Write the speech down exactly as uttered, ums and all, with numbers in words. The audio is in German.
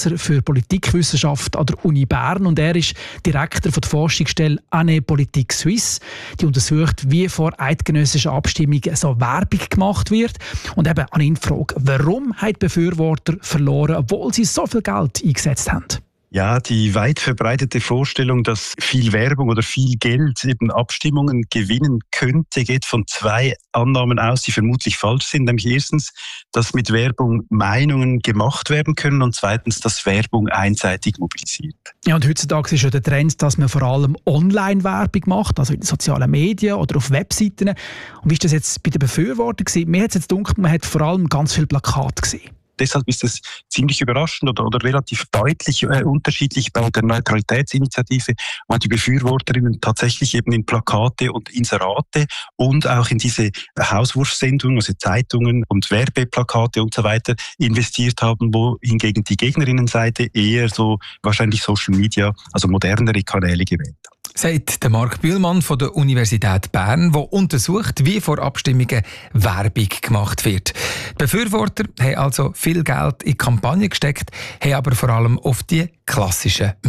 Professor für Politikwissenschaft an der Uni Bern und er ist Direktor von der Forschungsstelle Année Politique Suisse. Die untersucht, wie vor eidgenössischen Abstimmungen so Werbung gemacht wird. Und eben an ihn die Frage, warum haben die Befürworter verloren, obwohl sie so viel Geld eingesetzt haben? Ja, die weit verbreitete Vorstellung, dass viel Werbung oder viel Geld eben Abstimmungen gewinnen könnte, geht von zwei Annahmen aus, die vermutlich falsch sind. Nämlich erstens, dass mit Werbung Meinungen gemacht werden können und zweitens, dass Werbung einseitig mobilisiert. Ja, und heutzutage ist ja der Trend, dass man vor allem Online-Werbung macht, also in den sozialen Medien oder auf Webseiten. Und wie ist das jetzt bei den Befürwortern gewesen? Mir hat es jetzt gedacht, man hat vor allem ganz viele Plakate gesehen. Deshalb ist es ziemlich überraschend oder, oder relativ deutlich äh, unterschiedlich bei der Neutralitätsinitiative, wo die Befürworterinnen tatsächlich eben in Plakate und Inserate und auch in diese Hauswurfsendungen, also Zeitungen und Werbeplakate und so weiter investiert haben, wo hingegen die Gegnerinnenseite eher so wahrscheinlich Social Media, also modernere Kanäle gewählt hat. Sagt der Marc Bühlmann von der Universität Bern, der untersucht, wie vor Abstimmungen Werbung gemacht wird. Die Befürworter haben also viel Geld in die Kampagne gesteckt, haben aber vor allem auf die klassischen